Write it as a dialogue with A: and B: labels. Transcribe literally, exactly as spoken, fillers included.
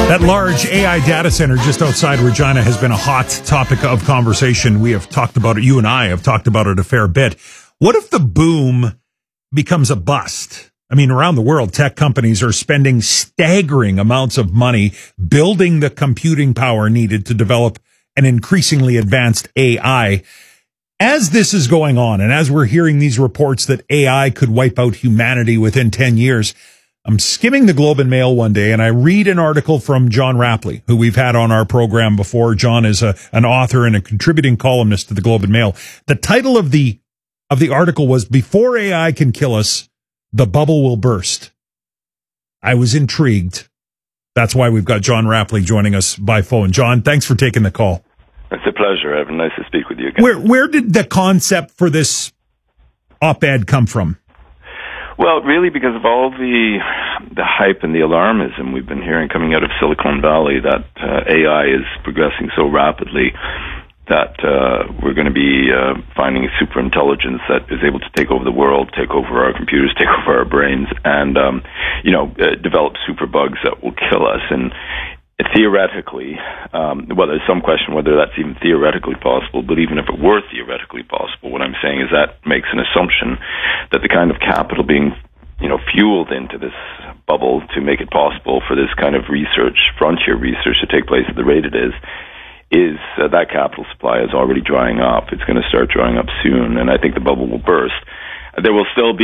A: That large A I data center just outside Regina has been a hot topic of conversation. We have talked about it. You and I have talked about it a fair bit. What if the boom becomes a bust? I mean, around the world, tech companies are spending staggering amounts of money building the computing power needed to develop an increasingly advanced A I. As this is going on, and as we're hearing these reports that A I could wipe out humanity within ten years, I'm skimming the Globe and Mail one day, and I read an article from John Rapley, who we've had on our program before. John is a, an author and a contributing columnist to the Globe and Mail. The title of the of the article was, "Before A I Can Kill Us, the Bubble Will Burst." I was intrigued. That's why we've got John Rapley joining us by phone. John, thanks for taking the call.
B: It's a pleasure, Evan. Nice to speak with you again.
A: Where where did the concept for this op-ed come from?
B: Well, really because of all the the hype and the alarmism we've been hearing coming out of Silicon Valley that uh, A I is progressing so rapidly that uh, we're going to be uh, finding super intelligence that is able to take over the world, take over our computers, take over our brains, and um, you know, uh, develop super bugs that will kill us. And theoretically, um, well, there's some question whether that's even theoretically possible, but even if it were theoretically possible, what I'm saying is that makes an assumption that the kind of capital being, you know, fueled into this bubble to make it possible for this kind of research, frontier research, to take place at the rate it is, is uh, that capital supply is already drying up. It's going to start drying up soon, and I think the bubble will burst. There will still be